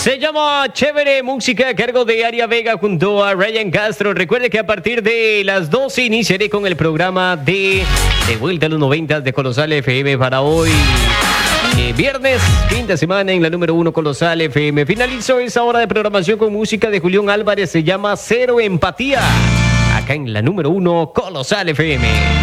Se llama Chévere, música a cargo de Aria Vega junto a Ryan Castro. Recuerde que a partir de las 12 iniciaré con el programa de Vuelta a los 90 de Colosal FM para hoy. Viernes, fin de semana en la número 1 Colosal FM. Finalizó esa hora de programación con música de Julián Álvarez. Se llama Cero Empatía. Acá en la número 1 Colosal FM.